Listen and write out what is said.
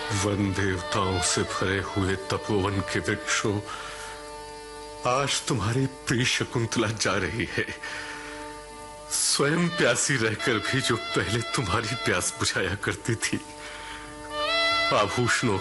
One देवताओं से भरे हुए तपोवन के वृक्षों, आज तुम्हारी प्रिय शकुंतला जा रही है, स्वयं प्यासी रहकर भी जो पहले तुम्हारी प्यास बुझाया करती थी। आभूषणों